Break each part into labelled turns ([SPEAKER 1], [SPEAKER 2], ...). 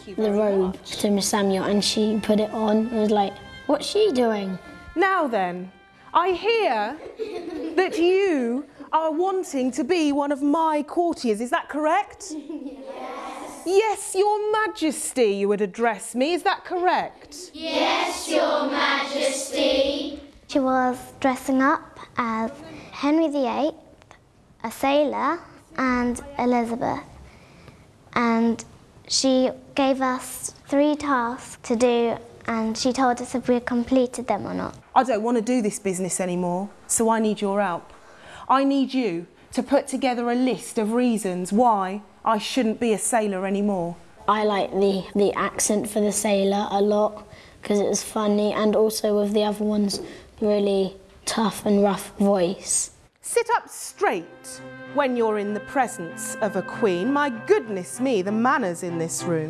[SPEAKER 1] the robe to Miss Samuel and she put it on. It was like, what's she doing?
[SPEAKER 2] Now then, I hear that you are wanting to be one of my courtiers, is that correct?
[SPEAKER 3] Yes.
[SPEAKER 2] Yes, Your Majesty, you would address me, is that correct?
[SPEAKER 3] Yes, Your Majesty.
[SPEAKER 4] She was dressing up as Henry VIII, a sailor, and Elizabeth. And she gave us 3 tasks to do, and she told us if we had completed them or not.
[SPEAKER 2] I don't want to do this business anymore, so I need your help. I need you to put together a list of reasons why I shouldn't be a sailor anymore.
[SPEAKER 1] I like the accent for the sailor a lot because it was funny, and also with the other ones, really tough and rough voice.
[SPEAKER 2] Sit up straight when you're in the presence of a queen. My goodness me, the manners in this room.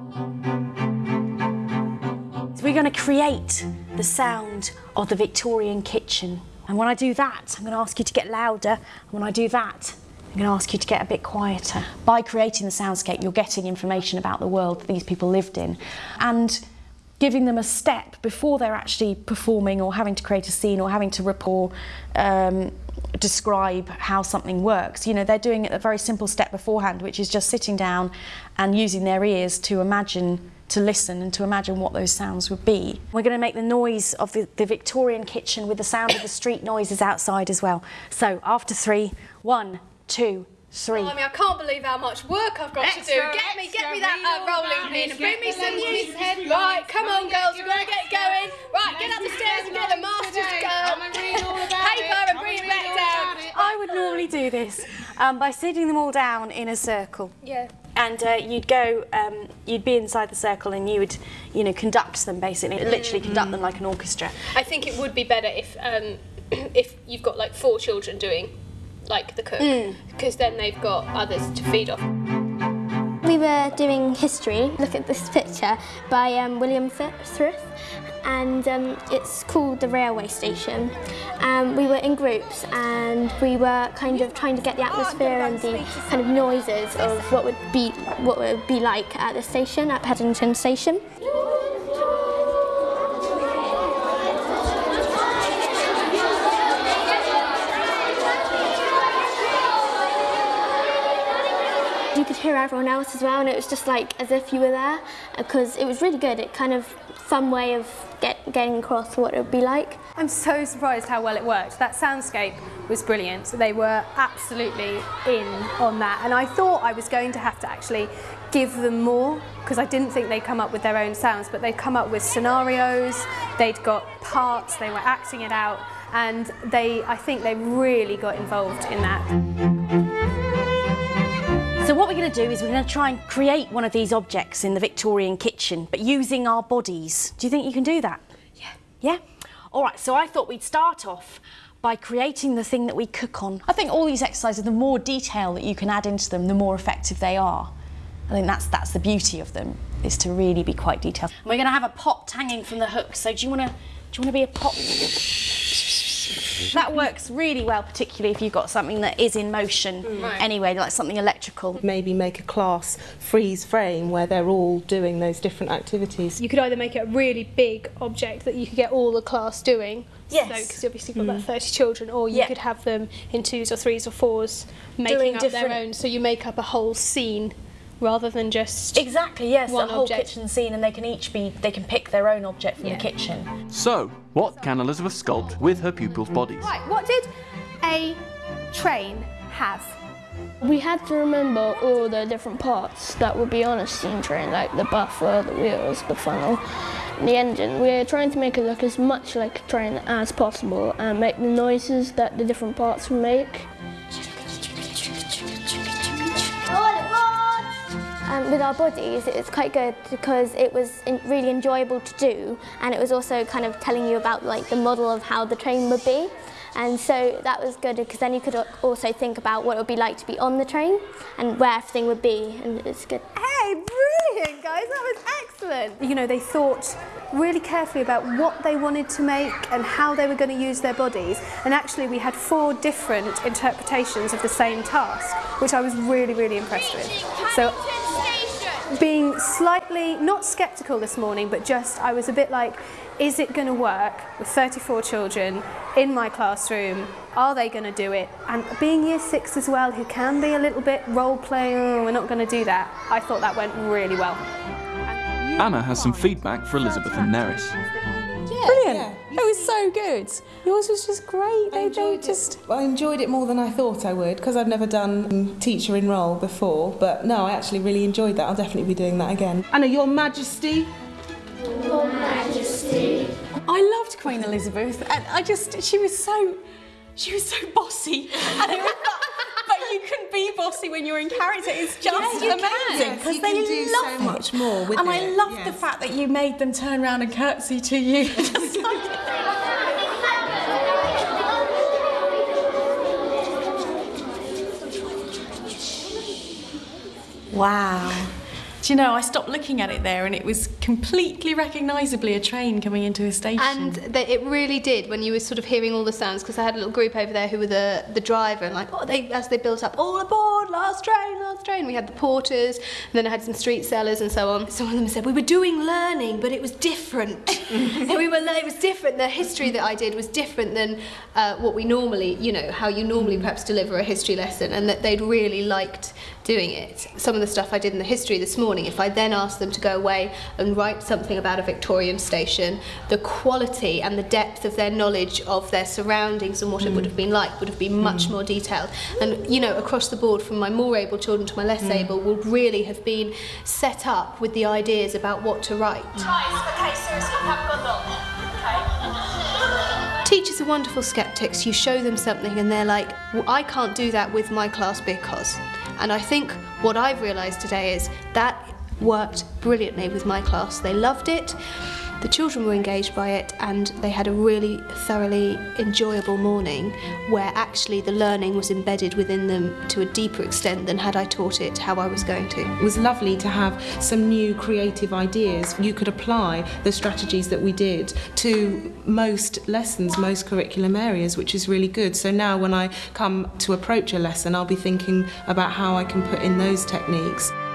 [SPEAKER 5] So we're going to create the sound of the Victorian kitchen. And when I do that, I'm going to ask you to get louder. And when I do that, I'm going to ask you to get a bit quieter. By creating the soundscape, you're getting information about the world that these people lived in, and giving them a step before they're actually performing or having to create a scene or having to report, describe how something works. You know, they're doing it a very simple step beforehand, which is just sitting down and using their ears to imagine, to listen and to imagine what those sounds would be. We're going to make the noise of the Victorian kitchen with the sound of the street noises outside as well. So after 3, 1, 2, 3.
[SPEAKER 6] I mean, I can't believe how much work I've got to do. Get me that rolling pin and bring me some news. Right, come on, girls, we're going to get going. Right, get up the stairs and get the master's paper and bring it back down.
[SPEAKER 5] I would normally do this by sitting them all down in a circle.
[SPEAKER 6] Yeah.
[SPEAKER 5] And you'd go, you'd be inside the circle and you would, you know, conduct them basically, literally conduct them like an orchestra.
[SPEAKER 6] I think it would be better if you've got like 4 children doing like the cook, because then they've got others to feed off.
[SPEAKER 4] We were doing history. Look at this picture by William Frith, and it's called the railway station. We were in groups and we were kind of trying to get the atmosphere and the kind of noises of what would be like at the station, at Paddington Station. You could hear everyone else as well, and it was just like as if you were there, because it was really good. It kind of fun way of getting across what it would be like.
[SPEAKER 7] I'm so surprised how well it worked. That soundscape was brilliant. They were absolutely in on that, and I thought I was going to have to actually give them more, because I didn't think they'd come up with their own sounds, but they'd come up with scenarios, they'd got parts, they were acting it out, and I think they really got involved in that.
[SPEAKER 5] So what we're going to do is we're going to try and create one of these objects in the Victorian kitchen, but using our bodies. Do you think you can do that?
[SPEAKER 6] Yeah.
[SPEAKER 5] Yeah? All right, so I thought we'd start off by creating the thing that we cook on. I think all these exercises, the more detail that you can add into them, the more effective they are. I think that's the beauty of them, is to really be quite detailed. And we're going to have a pot hanging from the hook, so do you want to be a pot? That works really well, particularly if you've got something that is in motion anyway, like something electrical.
[SPEAKER 2] Maybe make a class freeze frame where they're all doing those different activities.
[SPEAKER 6] You could either make it a really big object that you could get all the class doing,
[SPEAKER 5] yes,
[SPEAKER 6] because obviously you've got about 30 children, or you could have them in 2s or 3s or 4s making up their own, so you make up a whole scene rather than just
[SPEAKER 5] exactly, yes,
[SPEAKER 6] one
[SPEAKER 5] the whole
[SPEAKER 6] object.
[SPEAKER 5] kitchen scene, and they can pick their own object from the kitchen.
[SPEAKER 8] So, what can Elizabeth sculpt with her pupils' bodies?
[SPEAKER 7] Right, what did a train have?
[SPEAKER 1] We had to remember all the different parts that would be on a steam train, like the buffer, the wheels, the funnel, and the engine. We're trying to make it look as much like a train as possible and make the noises that the different parts would make.
[SPEAKER 4] With our bodies, it's quite good because it was really enjoyable to do, and it was also kind of telling you about like the model of how the train would be, and so that was good because then you could also think about what it would be like to be on the train and where everything would be, and it's good.
[SPEAKER 7] Hey, brilliant guys, that was excellent. You know, they thought really carefully about what they wanted to make and how they were going to use their bodies, and actually we had 4 different interpretations of the same task, which I was really, really impressed with. So being slightly, not sceptical this morning, but just, I was a bit like, is it going to work with 34 children in my classroom? Are they going to do it? And being year 6 as well, who can be a little bit role-playing, oh, we're not going to do that, I thought that went really well.
[SPEAKER 8] Anna has some feedback for Elizabeth and Neris.
[SPEAKER 9] Brilliant. Yeah. It was so good. Yours was just great.
[SPEAKER 2] I enjoyed it more than I thought I would, because I've never done teacher in role before, but no, I actually really enjoyed that. I'll definitely be doing that again. Anna, Your Majesty.
[SPEAKER 3] Your Majesty.
[SPEAKER 9] I loved Queen Elizabeth, and she was so bossy. And but you can be bossy when you're in character. It's just amazing, because they love
[SPEAKER 2] so much more with
[SPEAKER 9] and
[SPEAKER 2] it.
[SPEAKER 9] I love the fact that you made them turn around and curtsy to you. Just like... Wow. Do you know, I stopped looking at it there and it was completely recognisably a train coming into a station.
[SPEAKER 6] And it really did, when you were sort of hearing all the sounds, because I had a little group over there who were the driver, and like, as they built up, all aboard, last train. We had the porters, and then I had some street sellers and so on. Some of them said, we were doing learning, but it was different. It was different. The history that I did was different than what we normally, how you normally perhaps deliver a history lesson, and that they'd really liked doing it. Some of the stuff I did in the history this morning, if I then asked them to go away and write something about a Victorian station, the quality and the depth of their knowledge of their surroundings and what it would have been like would have been much more detailed. And across the board, from my more able children to my less able, would really have been set up with the ideas about what to write.
[SPEAKER 5] Okay, seriously, you haven't got long. Okay.
[SPEAKER 6] Teachers are wonderful skeptics. You show them something and they're like, well, I can't do that with my class because. And I think what I've realised today is that worked brilliantly with my class. They loved it, the children were engaged by it, and they had a really thoroughly enjoyable morning where actually the learning was embedded within them to a deeper extent than had I taught it how I was going to.
[SPEAKER 2] It was lovely to have some new creative ideas. You could apply the strategies that we did to most lessons, most curriculum areas, which is really good. So now when I come to approach a lesson, I'll be thinking about how I can put in those techniques.